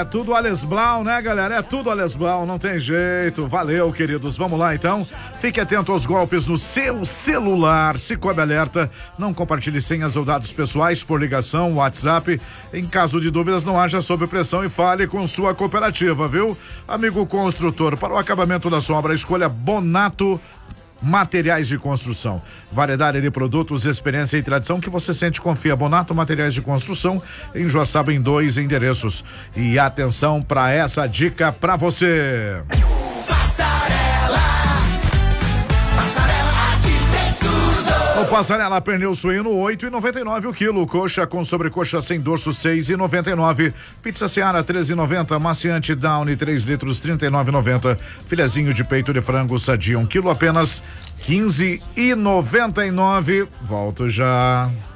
tudo Ales Blau, né, galera? É tudo Ales Blau, não tem jeito. Valeu, queridos. Vamos lá, então. Fique atento aos golpes no seu celular. Cicobi alerta. Não compartilhe senhas ou dados pessoais por ligação, WhatsApp. Em caso de dúvidas, não haja sob pressão e fale com sua cooperativa, viu? Amigo construtor, para o acabamento da sua obra, escolha Bonato Materiais de Construção. Variedade de produtos, experiência e tradição que você sente e confia. Bonato Materiais de Construção, em Joaçaba, em 2 endereços. E atenção para essa dica para você. O Passarela pernil suíno 8,99 o quilo, coxa com sobrecoxa sem dorso 6,99, pizza Seara 13,90, maciante Downy 3 litros 39,90, filezinho de peito de frango sadia 1 quilo apenas 15,99. Volto já.